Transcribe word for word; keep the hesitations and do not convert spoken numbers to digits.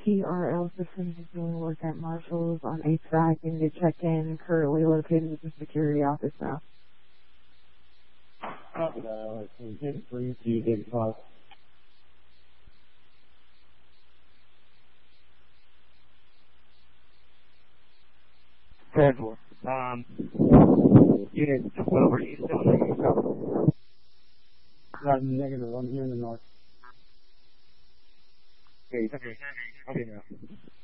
T R L Systems is doing work at Marshall's on H V A C and to check in, currently located at the security office now. Copy that, Alex. Hit three to take five. ten four. Um, unit twelve, are you still in the Right, negative. I'm here in the north. Okay, okay, okay now.